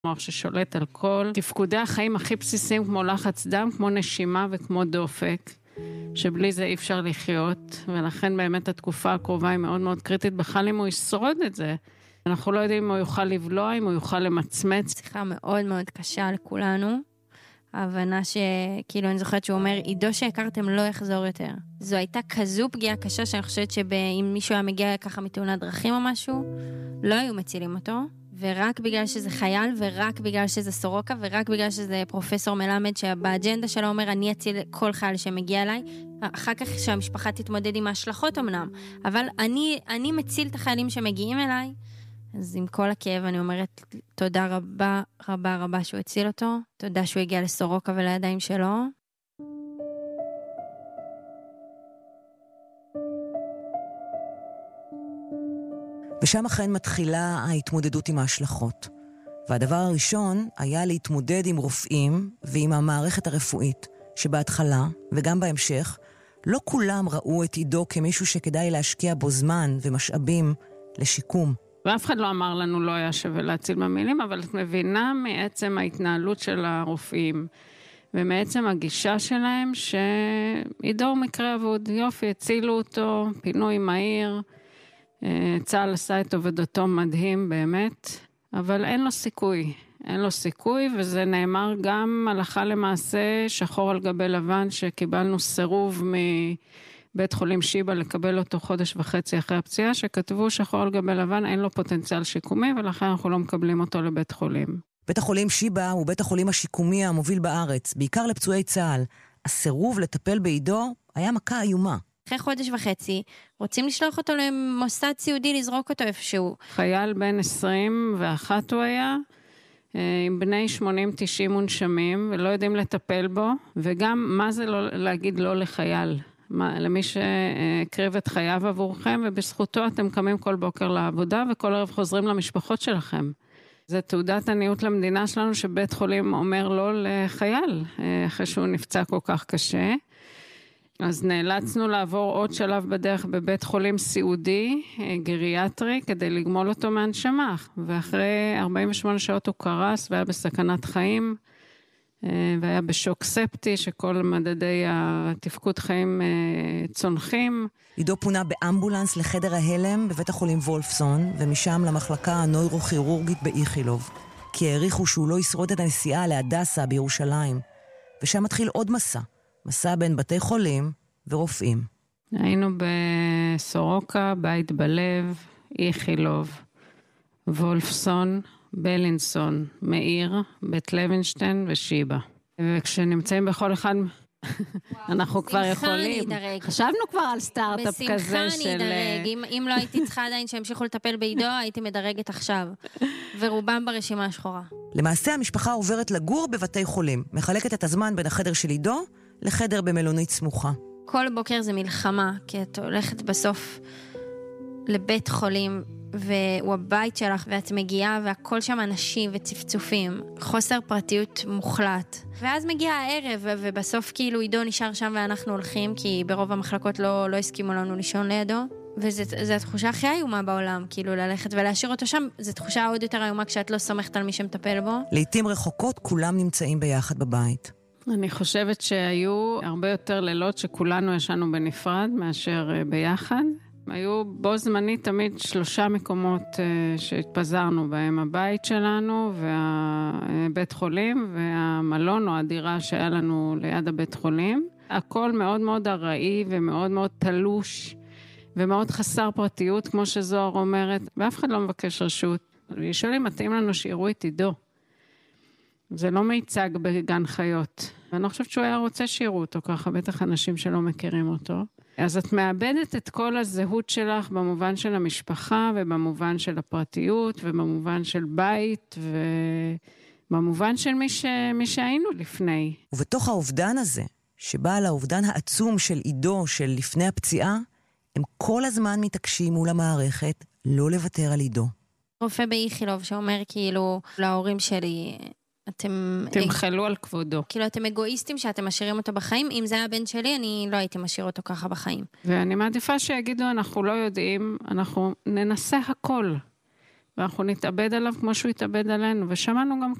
מוח ששולט על כל תפקודי החיים הכי בסיסיים כמו לחץ דם, כמו נשימה וכמו דופק, שבלי זה אי אפשר לחיות, ולכן באמת התקופה הקרובה היא מאוד מאוד קריטית, בכלל אם הוא ישרוד את זה. אנחנו לא יודעים אם הוא יוכל לבלוע, אם הוא יוכל למצמץ. שיחה מאוד מאוד קשה לכולנו, ההבנה שכאילו אני זוכרת שהוא אומר, עידו שהכרתם לא יחזור יותר. זו הייתה כזו פגיעה קשה שאני חושבת שאם מישהו היה מגיע ככה מתאונת דרכים או משהו, לא היו מצילים אותו. ורק בגלל שזה חייל, ורק בגלל שזה סורוקה, ורק בגלל שזה פרופסור מלמד, שבאג'נדה שלו אומר, אני אציל כל חייל שמגיע אליי, אחר כך שהמשפחה תתמודד עם ההשלכות אמנם, אבל אני מציל את החיילים שמגיעים אליי, אז עם כל הכאב אני אומרת, תודה רבה, רבה, רבה שהוא הציל אותו, תודה שהוא הגיע לסורוקה ולידיים שלו. ושם אכן מתחילה ההתמודדות עם ההשלכות. והדבר הראשון היה להתמודד עם רופאים ועם המערכת הרפואית, שבהתחלה וגם בהמשך, לא כולם ראו את עידו כמישהו שכדאי להשקיע בו זמן ומשאבים לשיקום. ואף אחד לא אמר לנו לא היה שווה להציל במילים, אבל את מבינה מעצם ההתנהלות של הרופאים, ומעצם הגישה שלהם שעידו הוא מקרה אבוד, יופי, הצילו אותו, פינוי מהיר, צה"ל עשה את עבודתו מדהים באמת, אבל אין לו סיכוי, וזה נאמר גם הלכה למעשה שחור על גבי לבן, שקיבלנו סירוב מבית חולים שיבא לקבל אותו חודש וחצי אחרי הפציעה, שכתבו שחור על גבי לבן, אין לו פוטנציאל שיקומי, ולכן אנחנו לא מקבלים אותו לבית חולים. בית החולים שיבא הוא בית החולים השיקומי המוביל בארץ, בעיקר לפצועי צה"ל. הסירוב לטפל בעידו היה מכה איומה. אחרי חודש וחצי, רוצים לשלוח אותו למוסד סיעודי, לזרוק אותו איפשהו. חייל בן 21 הוא היה, עם בני 80-90 מונשמים, ולא יודעים לטפל בו, וגם מה זה לא, להגיד לא לחייל, למי שהקריב את חייו עבורכם, ובזכותו אתם קמים כל בוקר לעבודה, וכל ערב חוזרים למשפחות שלכם. זה תעודת עניות למדינה שלנו, שבית חולים אומר לא לחייל, אחרי שהוא נפצע כל כך קשה. אז נאלצנו לעבור עוד שלב בדרך בבית חולים סיעודי, גריאטרי, כדי לגמול אותו מהנשמה. ואחרי 48 שעות הוא קרס והיה בסכנת חיים, והיה בשוק ספטי, שכל מדדי התפקוד חיים צונחים. עידו פונה באמבולנס לחדר ההלם בבית החולים וולפסון, ומשם למחלקה הנוירוכירורגית באיכילוב, כי העריכו שהוא לא ישרוד את הנסיעה להדסה בירושלים. ושם מתחיל עוד מסע בין בתי חולים ורופאים. היינו בסורוקה, בית בלב, איכילוב, וולפסון, בלינסון, מאיר, בית לוינשטיין ושיבא. וכשנמצאים בכל אחד, אנחנו כבר יכולים. חשבנו כבר על סטארט-אפ כזה של... בשמחה נדרג. אם לא הייתי צריכה עדיין שהמשיכו לטפל בעידו, הייתי מדרגת עכשיו. ורובם ברשימה השחורה. למעשה המשפחה עוברת לגור בבתי חולים, מחלקת את הזמן בין החדר של עידו לחדר במלונית סמוכה. כל בוקר זה מלחמה, כי את הולכת בסוף לבית חולים, והוא הבית שלך, ואת מגיעה, והכל שם אנשים וצפצופים. חוסר פרטיות מוחלט. ואז מגיע הערב, ובסוף כאילו עידו נשאר שם ואנחנו הולכים, כי ברוב המחלקות לא הסכימו לנו לישון לידו. וזו התחושה הכי איומה בעולם, כאילו ללכת ולהשאיר אותו שם, זו תחושה עוד יותר איומה כשאת לא סומכת על מי שמטפל בו. לעתים רחוקות כולם נמצאים ביחד בבית. אני חושבת שהיו הרבה יותר לילות שכולנו ישנו בנפרד מאשר ביחד. היו בו זמני תמיד 3 מקומות שהתפזרנו בהם, הבית שלנו והבית חולים והמלון או הדירה שהיה לנו ליד הבית חולים. הכל מאוד מאוד ארעי ומאוד מאוד תלוש ומאוד חסר פרטיות, כמו שזוהר אומרת, ואף אחד לא מבקש רשות. שואלים, מתאים לנו שיראו את עידו. זה לא מיצג בגן חיות. ואני חושבת שהוא היה רוצה שיראו אותו ככה, בטח אנשים שלא מכירים אותו. אז את מאבדת את כל הזהות שלך במובן של המשפחה, ובמובן של הפרטיות, ובמובן של בית, ובמובן של מי שהיינו לפני. ובתוך האובדן הזה, שבא על האובדן העצום של עידו, של לפני הפציעה, הם כל הזמן מתעקשים מול המערכת לא לוותר על עידו. רופא באיכילוב שאומר כאילו להורים שלי, תמחלו על כבודו. כאילו אתם אגואיסטים שאתם משאירים אותו בחיים, אם זה היה בן שלי אני לא הייתי משאיר אותו ככה בחיים. ואני מעדיפה שיגידו אנחנו לא יודעים, אנחנו ננסה הכל. ואנחנו נתאבד עליו כמו שהוא התאבד עלינו, ושמענו גם